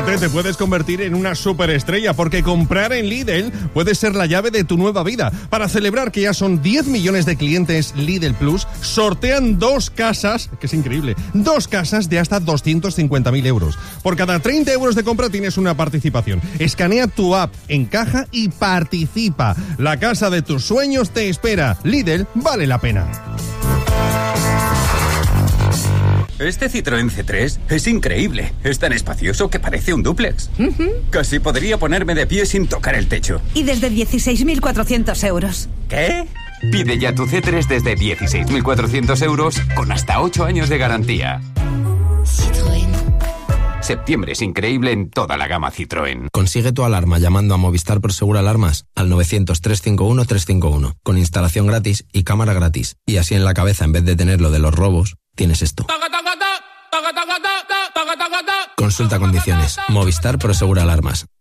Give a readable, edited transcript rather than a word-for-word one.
Fíjate, te puedes convertir en una superestrella porque comprar en Lidl puede ser la llave de tu nueva vida. Para celebrar que ya son 10 millones de clientes Lidl Plus, sortean 2 casas, que es increíble, 2 casas de hasta 250.000 euros. Por cada 30 euros de compra tienes una participación. Escanea tu app, encaja y participa. La casa de tus sueños te espera. Lidl vale la pena. Este Citroën C3 es increíble. Es tan espacioso que parece un dúplex. Casi podría ponerme de pie sin tocar el techo. Y desde 16.400 euros. ¿Qué? Pide ya tu C3 desde 16.400 euros con hasta 8 años de garantía. Citroën. Septiembre es increíble en toda la gama Citroën. Consigue tu alarma llamando a Movistar Prosegur Alarmas al 900-351-351 con instalación gratis y cámara gratis. Y así en la cabeza, en vez de tener lo de los robos, tienes esto. Consulta condiciones. Movistar Prosegur Alarmas.